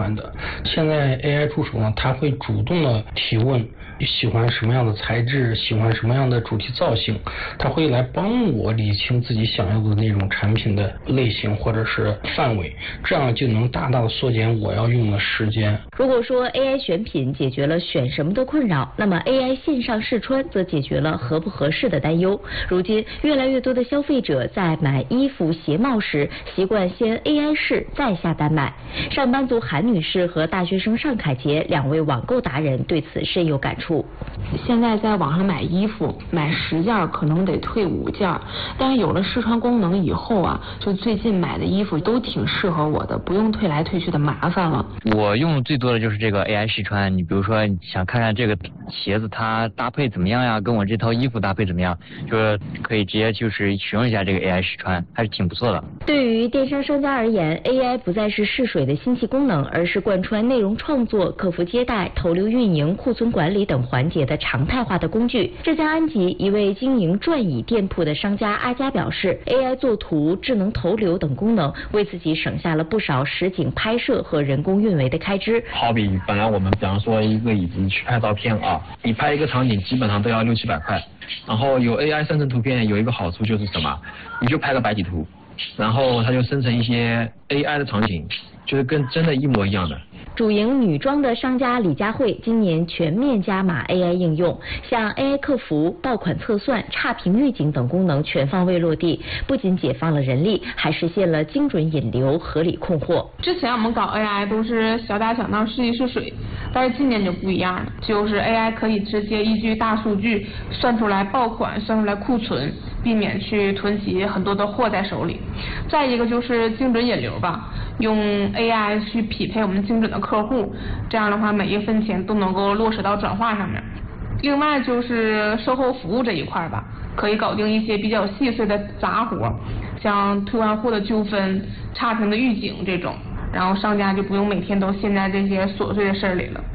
欢的。现在 AI 助手呢，它会主动的提问喜欢什么样的材质，喜欢什么样的主题造型，它会来帮我理清自己想要的那种产品的类型或者是范围，这样就能大大的缩减我要用的时间。 如果说 AI 选品解决了选什么的困扰，那么 AI 线上试穿则解决了合不合适的担忧。如今越来越多的消费者在买衣服鞋帽时习惯先 AI 试再下单买。上班族韩女士和大学生尚凯杰两位网购达人对此深有感触。 现在在网上买衣服，买10件可能得退5件，但是有了试穿功能以后啊，就最近买的衣服都挺适合我的，不用退来退去的麻烦了。 我用最多的就是这个 AI 试穿，你比如说想看看这个鞋子它搭配怎么样呀，跟我这套衣服搭配怎么样，就是可以直接就是使用一下这个 AI 试穿，还是挺不错的。 对于电商商家而言， AI 不再是试水的新奇功能，而是贯穿内容创作、客服接待、投流运营、库存管理等环节的常态化的工具。浙江安吉一位经营转椅店铺的商家阿佳表示， AI 作图、智能投流等功能为自己省下了不少实景拍摄和人工运维的开支。 好比本来我们比方说一个椅子去拍照片啊，你拍一个场景基本上都要600-700块，然后有 AI 生成图片有一个好处就是什么，你就拍个白底图，然后它就生成一些 AI 的场景，就是跟真的一模一样的。 主营女装的商家李佳慧今年全面加码 AI 应用，像 AI 客服、爆款测算、差评预警等功能全方位落地，不仅解放了人力，还实现了精准引流、合理控货。 之前我们搞 AI 都是小打小闹、试一试水，但是今年就不一样了，就是 AI 可以直接依据大数据算出来爆款、算出来库存，避免去囤积很多的货在手里。再一个就是精准引流吧，用 AI 去匹配我们精准的客户，这样的话每一分钱都能够落实到转化上面。另外就是售后服务这一块吧，可以搞定一些比较细碎的杂活，像退换货的纠纷、差评的预警这种，然后商家就不用每天都陷在这些琐碎的事里了。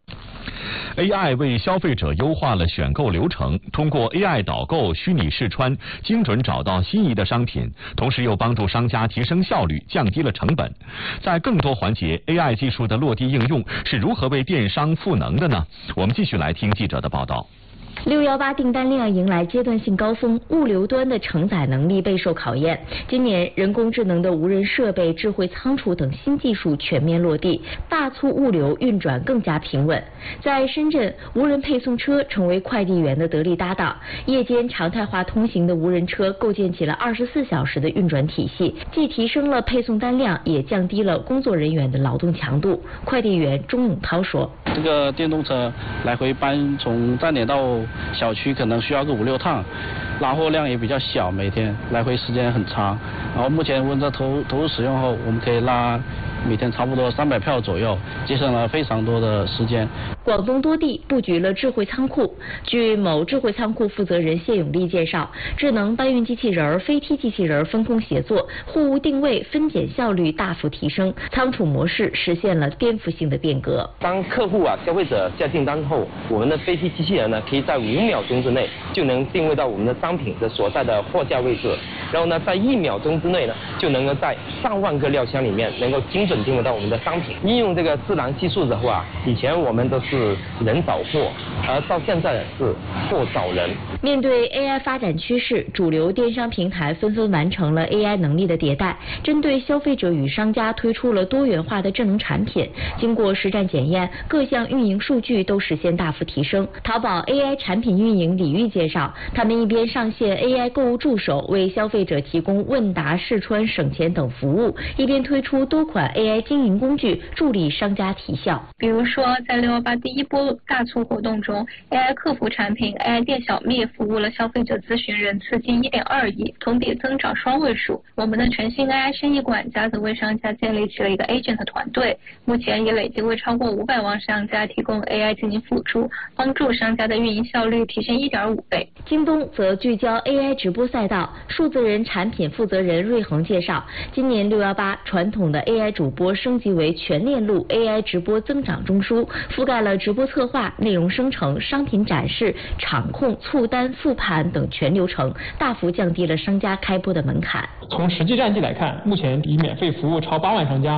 AI 为消费者优化了选购流程，通过 AI 导购、虚拟试穿，精准找到心仪的商品，同时又帮助商家提升效率，降低了成本。在更多环节 ，AI 技术的落地应用是如何为电商赋能的呢？我们继续来听记者的报道。 618订单量迎来阶段性高峰，物流端的承载能力备受考验。今年，人工智能的无人设备、智慧仓储等新技术全面落地，大促物流运转更加平稳。在深圳，无人配送车成为快递员的得力搭档，夜间常态化通行的无人车构建起了24小时的运转体系，既提升了配送单量，也降低了工作人员的劳动强度。快递员钟永涛说：“ 这个电动车来回搬从站点到小区可能需要个5-6趟，拉货量也比较小，每天来回时间很长。然后目前无人车投入使用后，我们可以拉每天差不多300票左右，节省了非常多的时间。 广东多地布局了智慧仓库。据某智慧仓库负责人谢永利介绍，智能搬运机器人、飞梯机器人分工协作，货物定位、分拣效率大幅提升，仓储模式实现了颠覆性的变革。 当客户消费者下订单后，我们的飞梯机器人呢，可以在5秒钟之内就能定位到我们的商品的所在的货架位置，然后呢，在1秒钟之内呢，就能够在上万个料箱里面能够精准定位到我们的商品。应用这个智能技术的话，以前我们都是人找货，而到现在是货找人。 面对 AI 发展趋势，主流电商平台纷纷完成了 AI 能力的迭代，针对消费者与商家推出了多元化的智能产品。经过实战检验，各项运营数据都实现大幅提升。淘宝 AI 产品运营李玉介绍，他们一边上线 AI 购物助手，为消费者提供问答、试穿、省钱等服务，一边推出多款 AI 经营工具，助力商家提效。 比如说，在618第一波大促活动中 ，AI 客服产品 AI 店小蜜服务了消费者咨询人次近1.2亿，同比增长双位数。我们的全新 AI 生意管家则为商家建立起了一个 agent 团队，目前也累计为超过500万商家提供 AI 进行辅助，帮助商家的运营效率提升1.5倍。 京东则聚焦 AI 直播赛道，数字人产品负责人瑞恒介绍，今年618传统的 AI 主播升级为全链路 AI 直播增长中枢，覆盖了直播策划、内容生成、商品展示、场控、促单、复盘等全流程，大幅降低了商家开播的门槛。 从实际战绩来看，目前已免费服务超8万商家，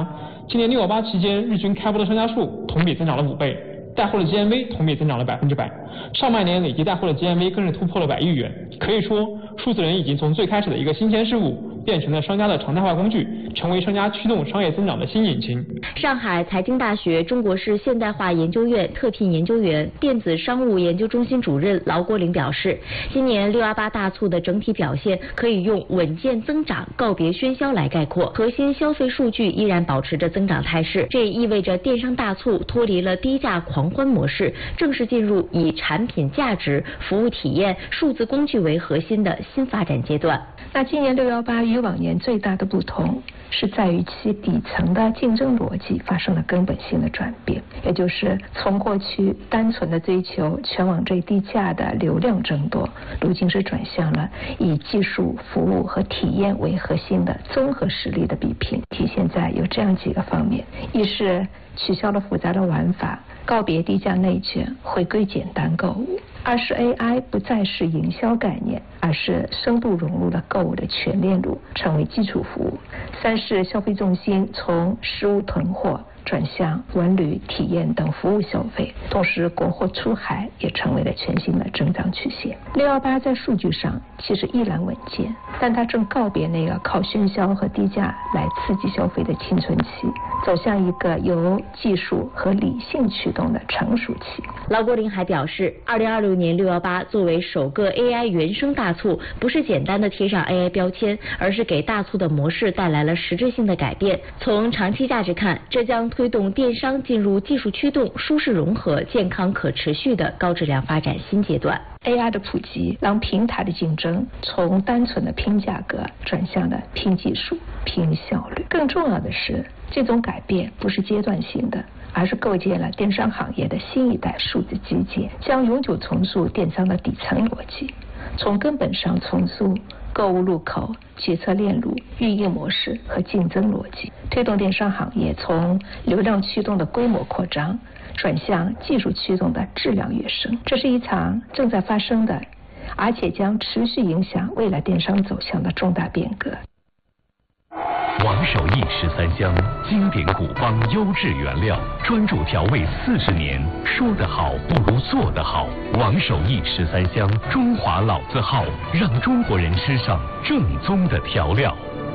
今年618期间，日均开播的商家数同比增长了5倍，带货的 GMV 同比增长了100%，上半年累计带货的 GMV 更是突破了100亿元。可以说，数字人已经从最开始的一个新鲜事物，变成了商家的常态化工具，成为商家驱动商业增长的新引擎。 上海财经大学中国式现代化研究院特聘研究员、电子商务研究中心主任劳国林表示，今年618大促的整体表现可以用稳健增长、告别喧嚣来概括，核心消费数据依然保持着增长态势，这也意味着电商大促脱离了低价狂欢模式，正式进入以产品价值、服务体验、数字工具为核心的新发展阶段。 那今年618与往年最大的不同是在于其底层的竞争逻辑发生了根本性的转变，也就是从过去单纯的追求全网最低价的流量争夺，如今是转向了以技术、服务和体验为核心的综合实力的比拼。体现在有这样几个方面：一是取消了复杂的玩法，告别低价内卷，回归简单购物；二是 AI 不再是营销概念，而是深度融入了购物的全链路，成为基础服务；三是消费重心从实物囤货转向文旅、体验等服务消费，同时国货出海也成为了全新的增长曲线。618在数据上其实依然稳健，但它正告别那个靠喧嚣和低价来刺激消费的青春期，走向一个由技术和理性驱动的成熟期。 劳国林还表示，2026年618作为首个 AI 原生大促，不是简单的贴上 AI 标签，而是给大促的模式带来了实质性的改变。从长期价值看，这将推动电商进入技术驱动、舒适融合、健康可持续的高质量发展新阶段。 AI 的普及让平台的竞争从单纯的拼价格转向了拼技术、拼效率。更重要的是，这种改变不是阶段性的，而是构建了电商行业的新一代数字基建，将永久重塑电商的底层逻辑，从根本上重塑购物入口、决策链路、运营模式和竞争逻辑，推动电商行业从流量驱动的规模扩张转向技术驱动的质量跃升。这是一场正在发生的，而且将持续影响未来电商走向的重大变革。 王守义13香，经典古方优质原料，专注调味40年，说得好不如做得好。王守义13香，中华老字号，让中国人吃上正宗的调料。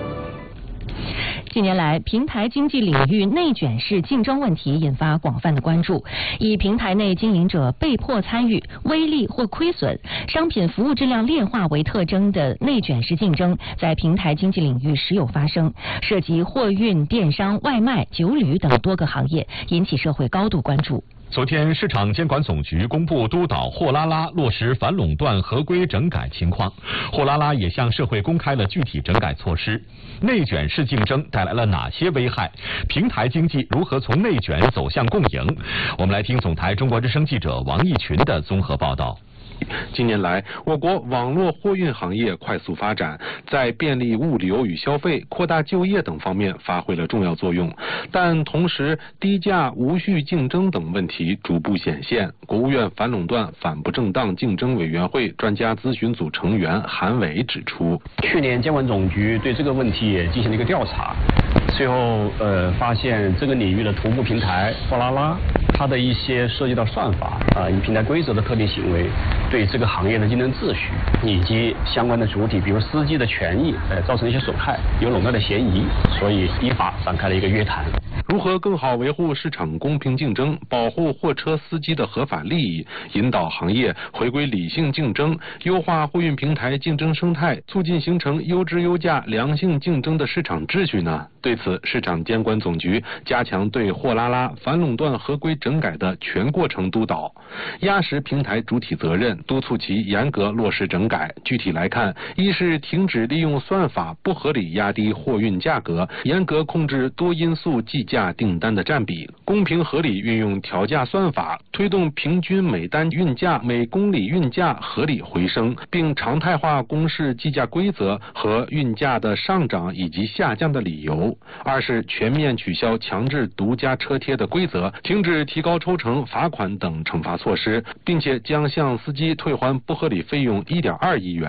近年来，平台经济领域内卷式竞争问题引发广泛的关注。以平台内经营者被迫参与、微利或亏损、商品服务质量劣化为特征的内卷式竞争，在平台经济领域时有发生，涉及货运、电商、外卖、酒旅等多个行业，引起社会高度关注。 昨天，市场监管总局公布督导货拉拉落实反垄断合规整改情况。货拉拉也向社会公开了具体整改措施。内卷式竞争带来了哪些危害？平台经济如何从内卷走向共赢？我们来听总台中国之声记者王义群的综合报道。 近年来，我国网络货运行业快速发展，在便利物流与消费、扩大就业等方面发挥了重要作用。但同时，低价、无序竞争等问题逐步显现。国务院反垄断反不正当竞争委员会专家咨询组成员韩伟指出， 去年监管总局对这个问题也进行了一个调查，最后发现这个领域的头部平台货拉拉，它的一些涉及到算法以平台规则的特定行为，对这个行业的竞争秩序以及相关的主体，比如司机的权益，造成一些损害，有垄断的嫌疑，所以依法展开了一个约谈。 如何更好维护市场公平竞争，保护货车司机的合法利益，引导行业回归理性竞争，优化货运平台竞争生态，促进形成优质优价良性竞争的市场秩序呢？对此，市场监管总局加强对货拉拉反垄断合规整改的全过程督导，压实平台主体责任，督促其严格落实整改。具体来看，一是停止利用算法不合理压低货运价格，严格控制多因素计价订单的占比，公平合理运用调价算法，推动平均每单运价、每公里运价合理回升，并常态化公示计价规则和运价的上涨以及下降的理由。二是全面取消强制独家车贴的规则，停止提高抽成、罚款等惩罚措施，并且将向司机退还不合理费用1.2亿元。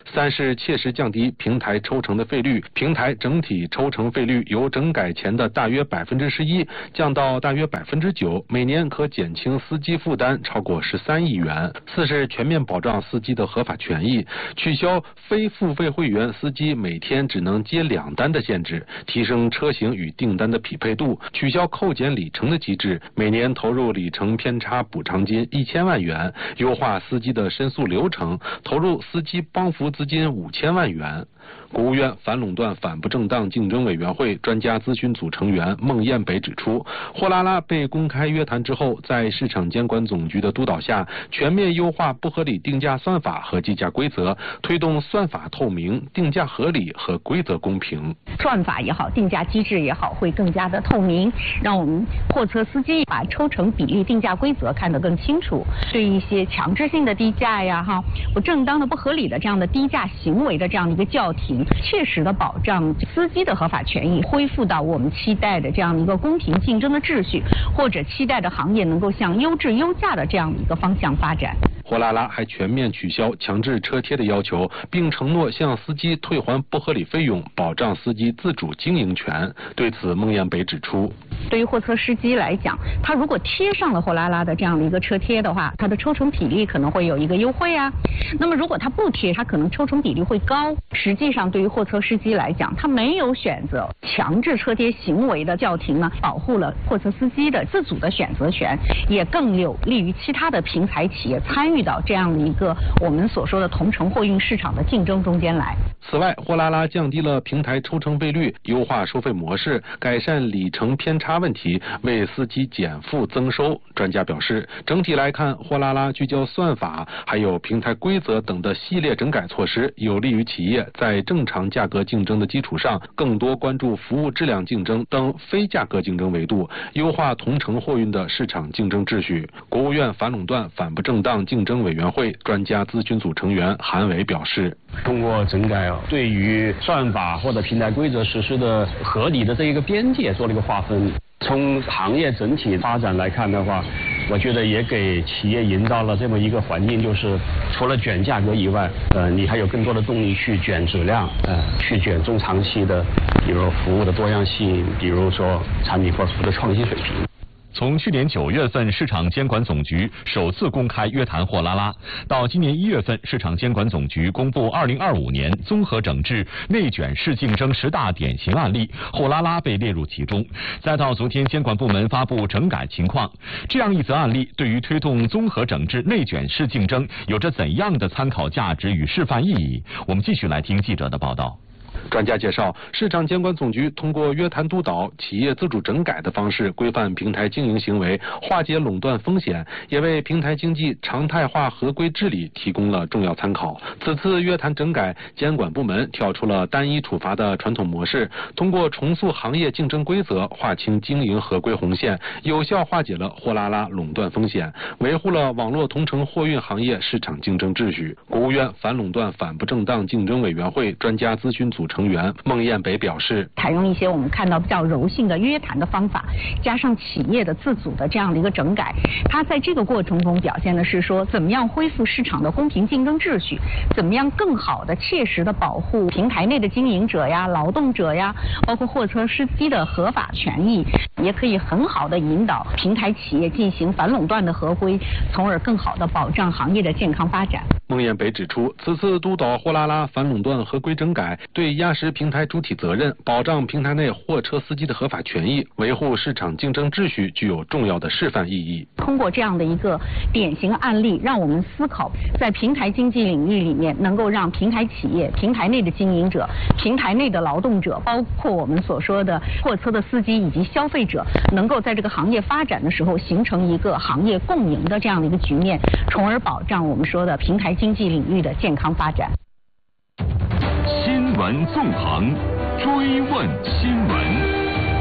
3是切实降低平台抽成的费率，平台整体抽成费率由整改前的大约11%降到大约9%，每年可减轻司机负担超过13亿元。4是全面保障司机的合法权益，取消非付费会员司机每天只能接2单的限制，提升车型与订单的匹配度，取消扣减里程的机制，每年投入里程偏差补偿金1000万元，优化司机的申诉流程，投入司机帮扶资金5000万元。国务院反垄断反不正当竞争委员会专家咨询组成员孟彦北指出，货拉拉被公开约谈之后，在市场监管总局的督导下，全面优化不合理定价算法和计价规则，推动算法透明、定价合理和规则公平。 算法也好，定价机制也好，会更加的透明，让我们货车司机把抽成比例、定价规则看得更清楚。对一些强制性的低价呀、不正当的、不合理的这样的低价行为的这样的一个叫停，切实的保障司机的合法权益，恢复到我们期待的这样的一个公平竞争的秩序，或者期待的行业能够向优质优价的这样的一个方向发展。 货拉拉还全面取消强制车贴的要求，并承诺向司机退还不合理费用，保障司机自主经营权。对此，孟彦北指出， 对于货车司机来讲，他如果贴上了货拉拉的这样的一个车贴的话，他的抽成比例可能会有一个优惠啊。那么如果他不贴，他可能抽成比例会高。实际上，对于货车司机来讲，他没有选择强制车贴行为的叫停呢，保护了货车司机的自主的选择权，也更有利于其他的平台企业参与到这样的一个我们所说的同城货运市场的竞争中间来。 此外，货拉拉降低了平台抽成费率，优化收费模式，改善里程偏差问题，为司机减负增收。专家表示，整体来看，货拉拉聚焦算法还有平台规则等的系列整改措施，有利于企业在正常价格竞争的基础上，更多关注服务质量竞争等非价格竞争维度，优化同城货运的市场竞争秩序。国务院反垄断反不正当竞争委员会专家咨询组成员韩伟表示， 通过整改对于算法或者平台规则实施的合理的这一个边界做了一个划分。从行业整体发展来看的话，我觉得也给企业营造了这么一个环境，就是除了卷价格以外，你还有更多的动力去卷质量，去卷中长期的，比如服务的多样性，比如说产品或服务的创新水平。 从去年9月份市场监管总局首次公开约谈货拉拉，到今年1月份市场监管总局公布2025年综合整治内卷式竞争10大典型案例，货拉拉被列入其中，再到昨天监管部门发布整改情况，这样一则案例对于推动综合整治内卷式竞争有着怎样的参考价值与示范意义？我们继续来听记者的报道。 专家介绍，市场监管总局通过约谈督导、企业自主整改的方式规范平台经营行为，化解垄断风险，也为平台经济常态化合规治理提供了重要参考。此次约谈整改，监管部门跳出了单一处罚的传统模式，通过重塑行业竞争规则，划清经营合规红线，有效化解了货拉拉垄断风险，维护了网络同城货运行业市场竞争秩序。国务院反垄断反不正当竞争委员会专家咨询组成员孟彦北表示， 采用一些我们看到比较柔性的约谈的方法，加上企业的自主的这样的一个整改，它在这个过程中表现的是说，怎么样恢复市场的公平竞争秩序，怎么样更好的切实的保护平台内的经营者呀、劳动者呀，包括货车司机的合法权益，也可以很好的引导平台企业进行反垄断的合规，从而更好的保障行业的健康发展。 孟彦北指出，此次督导货拉拉反垄断合规整改，对压实平台主体责任，保障平台内货车司机的合法权益，维护市场竞争秩序具有重要的示范意义。 通过这样的一个典型案例，让我们思考在平台经济领域里面，能够让平台企业、平台内的经营者、平台内的劳动者，包括我们所说的货车的司机以及消费者，能够在这个行业发展的时候形成一个行业共赢的这样的一个局面，从而保障我们说的平台经济领域的健康发展。 新闻纵横，追问新闻。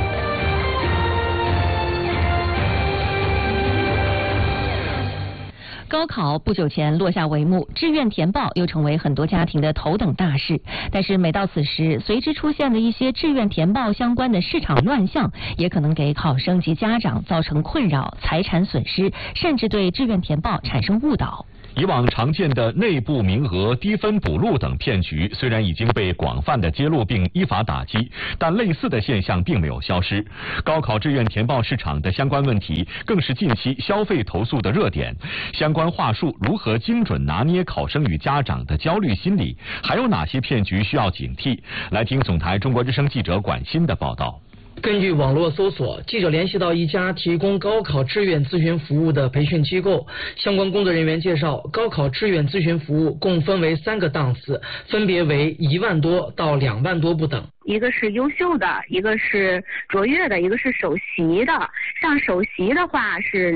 高考不久前落下帷幕，志愿填报又成为很多家庭的头等大事。但是每到此时，随之出现的一些志愿填报相关的市场乱象，也可能给考生及家长造成困扰、财产损失，甚至对志愿填报产生误导。 以往常见的内部名额、低分补录等骗局，虽然已经被广泛的揭露并依法打击，但类似的现象并没有消失。高考志愿填报市场的相关问题，更是近期消费投诉的热点。相关话术如何精准拿捏考生与家长的焦虑心理？还有哪些骗局需要警惕？来听总台中国之声记者管欣的报道。 根据网络搜索，记者联系到一家提供高考志愿咨询服务的培训机构，相关工作人员介绍，高考志愿咨询服务共分为3个档次，分别为1万多到2万多不等。 一个是优秀的，一个是卓越的，一个是首席的。像首席的话是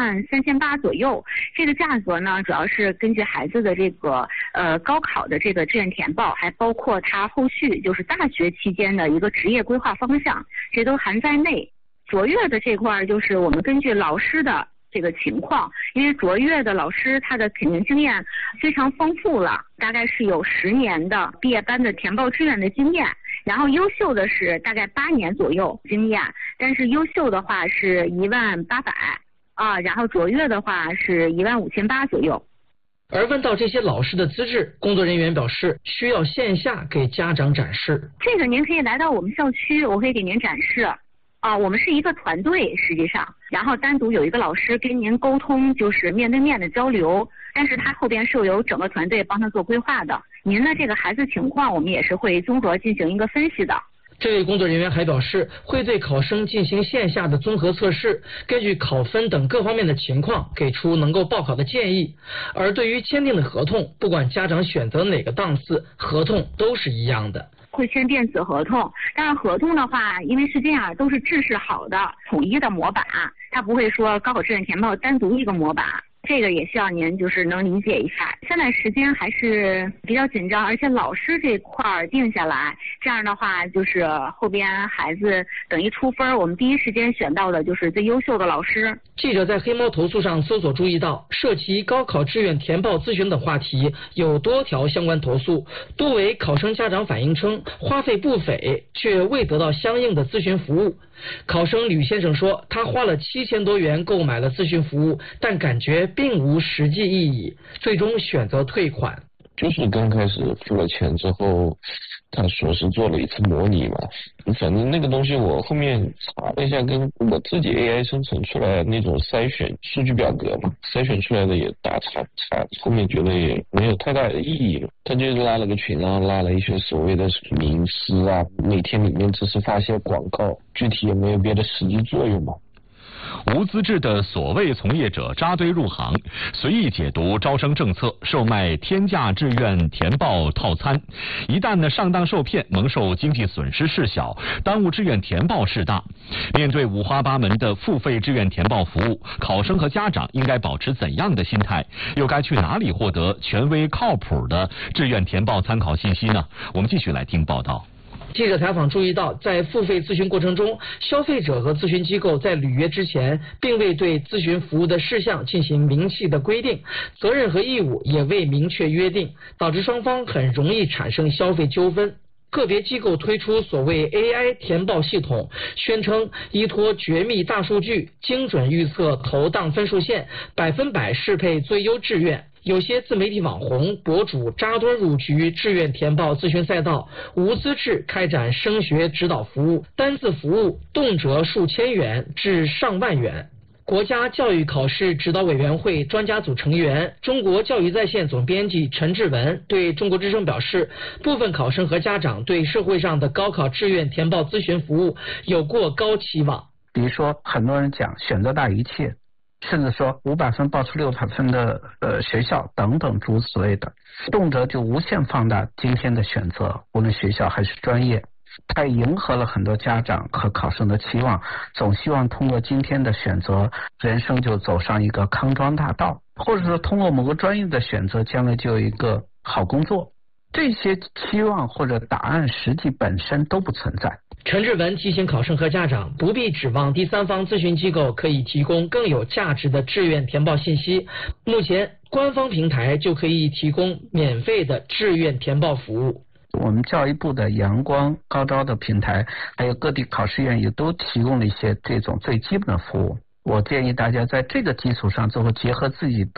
23800左右，这个价格呢主要是根据孩子的这个高考的这个志愿填报，还包括他后续就是大学期间的一个职业规划方向，这都含在内。卓越的这块就是我们根据老师的这个情况，因为卓越的老师他的肯定经验非常丰富了，大概是有10年的毕业班的填报志愿的经验。然后优秀的是大概8年左右经验，但是优秀的话是18000啊，然后卓越的话是15800左右。 而问到这些老师的资质，工作人员表示需要线下给家长展示。 这个您可以来到我们校区，我可以给您展示。我们是一个团队，实际上，然后单独有一个老师跟您沟通，就是面对面的交流，但是他后边是有整个团队帮他做规划的。您的这个孩子情况，我们也是会综合进行一个分析的。 这位工作人员还表示，会对考生进行线下的综合测试，根据考分等各方面的情况，给出能够报考的建议。而对于签订的合同，不管家长选择哪个档次，合同都是一样的。 会签电子合同，但是合同的话，因为是这样，都是制式好的、统一的模板，它不会说高考志愿填报单独一个模板。这个也需要您就是能理解一下。现在时间还是比较紧张，而且老师这块定下来，这样的话就是后边孩子等于出分，我们第一时间选到的就是最优秀的老师。 记者在黑猫投诉上搜索注意到，涉及高考志愿填报咨询等话题有多条相关投诉，多为考生家长反映称花费不菲，却未得到相应的咨询服务。考生吕先生说，他花了7000多元购买了咨询服务，但感觉并无实际意义，最终选择退款。 就是刚开始付了钱之后，他说是做了一次模拟嘛，反正那个东西我后面查了一下，跟我自己 AI 生成出来的那种筛选数据表格嘛，筛选出来的也大差不差，后面觉得也没有太大的意义了。他就拉了个群，然后拉了一些所谓的名师啊，每天里面只是发些广告，具体也没有别的实际作用嘛。 无资质的所谓从业者扎堆入行，随意解读招生政策，售卖天价志愿填报套餐，一旦上当受骗，蒙受经济损失事小，耽误志愿填报事大。面对五花八门的付费志愿填报服务，考生和家长应该保持怎样的心态？又该去哪里获得权威靠谱的志愿填报参考信息呢？我们继续来听报道。 记者采访注意到，在付费咨询过程中，消费者和咨询机构在履约之前，并未对咨询服务的事项进行明细的规定，责任和义务也未明确约定，导致双方很容易产生消费纠纷。个别机构推出所谓 AI 填报系统，宣称依托绝密大数据，精准预测投档分数线，100%适配最优志愿。有些自媒体网红博主扎堆入局志愿填报咨询赛道，无资质开展升学指导服务，单次服务动辄数千元至上万元。国家教育考试指导委员会专家组成员、中国教育在线总编辑陈志文对中国之声表示，部分考生和家长对社会上的高考志愿填报咨询服务有过高期望。 比如说，很多人讲选择大于一切，甚至说500分报出600分的学校等等诸如此类的，动辄就无限放大今天的选择，无论学校还是专业。它迎合了很多家长和考生的期望，总希望通过今天的选择，人生就走上一个康庄大道，或者说通过某个专业的选择，将来就有一个好工作。这些期望或者答案实际本身都不存在。 陈志文提醒考生和家长，不必指望第三方咨询机构可以提供更有价值的志愿填报信息，目前官方平台就可以提供免费的志愿填报服务。 我们教育部的阳光、高招的平台，还有各地考试院也都提供了一些这种最基本的服务。我建议大家在这个基础上，最后结合自己的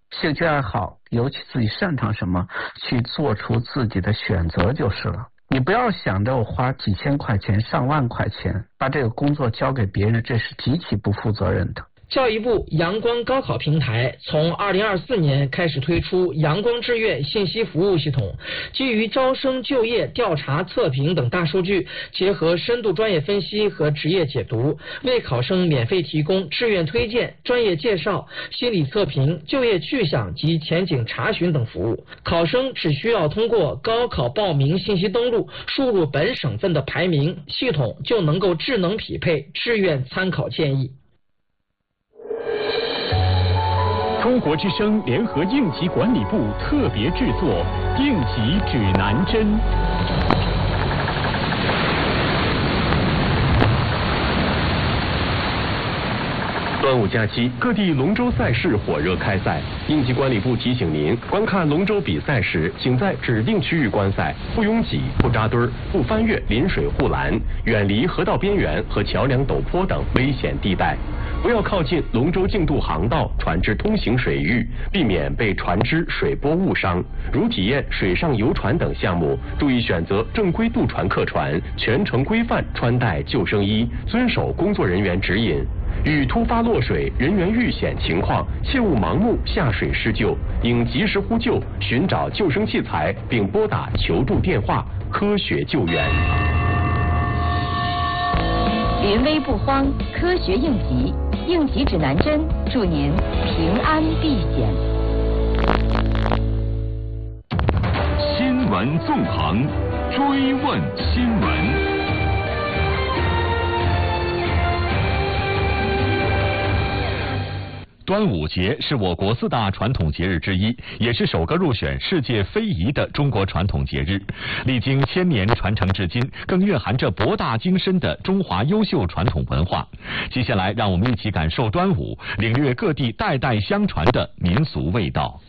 兴趣爱好，尤其自己擅长什么，去做出自己的选择就是了。你不要想着我花几千块钱、上万块钱把这个工作交给别人，这是极其不负责任的。 教育部阳光高考平台从2024年开始推出阳光志愿信息服务系统，基于招生、就业、调查、测评等大数据，结合深度专业分析和职业解读，为考生免费提供志愿推荐、专业介绍、心理测评、就业去向及前景查询等服务。考生只需要通过高考报名信息登录，输入本省份的排名，系统就能够智能匹配志愿参考建议。 中国之声联合应急管理部特别制作《应急指南针》。端午假期，各地龙舟赛事火热开赛。应急管理部提醒您，观看龙舟比赛时，请在指定区域观赛，不拥挤、不扎堆儿、不翻越临水护栏，远离河道边缘和桥梁陡坡等危险地带。不要靠近龙舟竞渡航道、船只通行水域，避免被船只、水波误伤。如体验水上游船等项目，注意选择正规渡船客船，全程规范穿戴救生衣，遵守工作人员指引。遇突发落水、人员遇险情况，切勿盲目下水施救，应及时呼救，寻找救生器材，并拨打求助电话，科学救援。 临危不慌，科学应急，应急指南针，祝您平安避险。 新闻纵横，追问新闻。端午节是我国4大传统节日之一，也是首个入选世界非遗的中国传统节日。历经千年传承至今，更蕴含着博大精深的中华优秀传统文化。接下来，让我们一起感受端午，领略各地代代相传的民俗味道。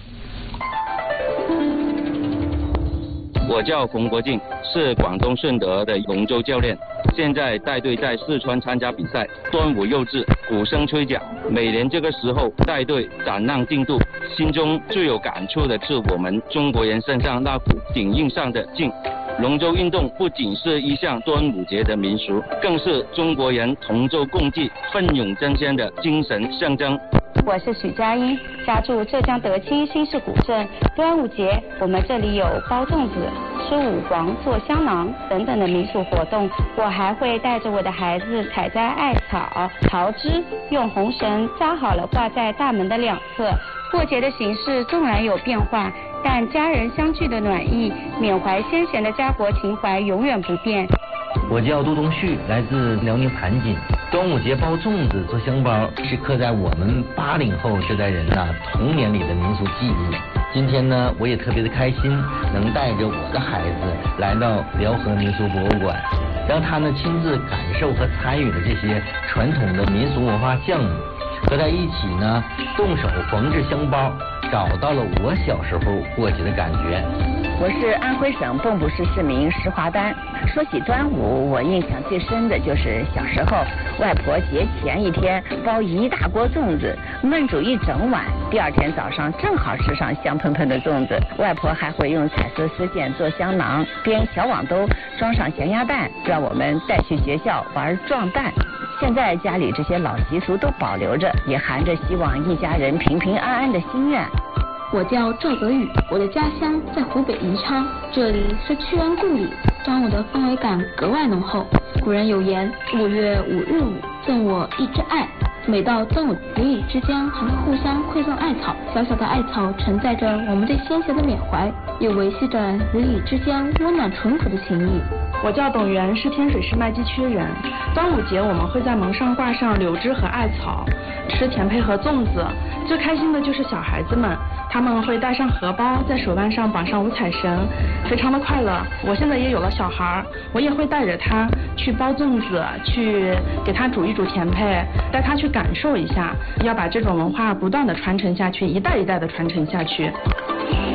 我叫冯国敬，是广东顺德的龙舟教练，现在带队在四川参加比赛。端午又至，鼓声吹响，每年这个时候带队展浪竞渡，心中最有感触的是我们中国人身上那股顶硬上的劲。龙舟运动不仅是一项端午节的民俗，更是中国人同舟共济、奋勇争先的精神象征。 我是许佳音，家住浙江德清新市古镇。端午节我们这里有包粽子、吃五黄、做香囊等等的民俗活动。我还会带着我的孩子采摘艾草、桃枝，用红绳扎好了挂在大门的两侧。过节的形式纵然有变化，但家人相聚的暖意、缅怀先贤的家国情怀永远不变。 我叫杜东旭，来自辽宁盘锦。端午节包粽子、做香包是刻在我们80后这代人童年里的民俗记忆。今天呢，我也特别的开心，能带着我的孩子来到辽河民俗博物馆，让他呢亲自感受和参与了这些传统的民俗文化项目，和他一起呢动手缝制香包，找到了我小时候过节的感觉。 我是安徽省蚌埠市市民石华丹。说起端午，我印象最深的就是小时候，外婆节前一天包一大锅粽子，焖煮一整晚，第二天早上正好吃上香喷喷的粽子。外婆还会用彩色丝线做香囊，编小网兜装上咸鸭蛋，让我们带去学校玩撞蛋。现在家里这些老习俗都保留着，也含着希望一家人平平安安的心愿。 我叫赵泽宇，我的家乡在湖北宜昌，这里是屈原故里，端午的氛围感格外浓厚。古人有言，5月5日午，赠我一枝艾。每到端午，邻里之间还会互相馈赠艾草，小小的艾草承载着我们对先贤的缅怀，也维系着邻里之间温暖淳朴的情谊。 我叫董源，是天水市麦积区人。端午节我们会在门上挂上柳枝和艾草，吃甜胚和粽子。最开心的就是小孩子们，他们会带上荷包，在手腕上绑上五彩绳，非常的快乐。我现在也有了小孩，我也会带着他去包粽子，去给他煮一煮甜胚，带他去感受一下，要把这种文化不断的传承下去，一代一代的传承下去。